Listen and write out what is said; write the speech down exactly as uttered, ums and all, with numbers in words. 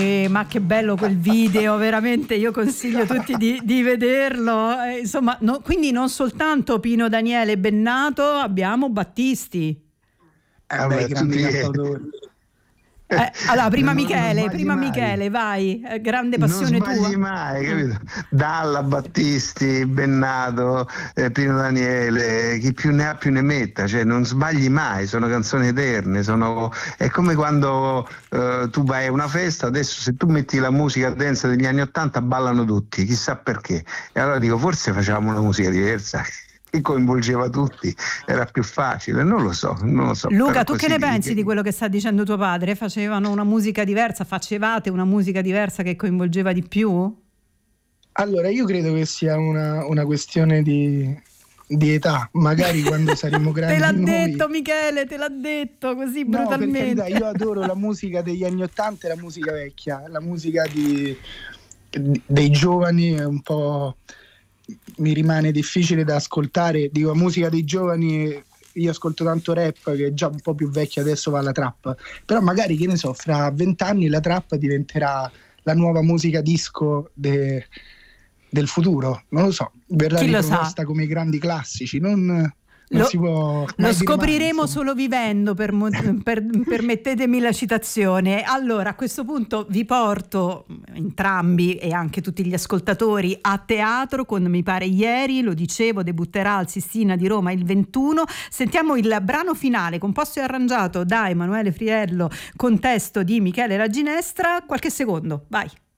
Eh, ma che bello quel video, veramente io consiglio a tutti di, di vederlo. Eh, insomma, no, quindi non soltanto Pino Daniele Bennato, abbiamo Battisti. Eh, Vabbè, beh, grandi cantautori. Eh, allora, prima non, Michele, non prima mai. Michele, vai, eh, grande passione non sbagli tua. mai, capito? Dalla, Battisti, Bennato, eh, Pino Daniele, chi più ne ha più ne metta, cioè non sbagli mai, sono canzoni eterne, sono... è come quando eh, tu vai a una festa, adesso se tu metti la musica dance degli anni ottanta ballano tutti, chissà perché, e allora dico forse facciamo una musica diversa che coinvolgeva tutti, era più facile, non lo so, non lo so. Luca, tu che ne dico. pensi di quello che sta dicendo tuo padre? Facevano una musica diversa, facevate una musica diversa che coinvolgeva di più? Allora, io credo che sia una, una questione di, di età, magari quando saremo grandi. Te l'ha noi... detto Michele, te l'ha detto così no, brutalmente. Per carità, io adoro la musica degli anni ottanta e la musica vecchia, la musica di, dei giovani è un po'... mi rimane difficile da ascoltare, dico la musica dei giovani, io ascolto tanto rap che è già un po' più vecchio, adesso va alla trap, però magari che ne so, fra vent'anni la trap diventerà la nuova musica disco de, del futuro, non lo so, verrà Chi riproposta come i grandi classici, non... Lo, si può lo scopriremo mai, solo vivendo, per, per, permettetemi la citazione. Allora, a questo punto vi porto entrambi e anche tutti gli ascoltatori a teatro con Mi pare ieri, lo dicevo, debutterà al Sistina di Roma il ventuno. Sentiamo il brano finale composto e arrangiato da Emanuele Friello con testo di Michele La Ginestra. Qualche secondo, vai.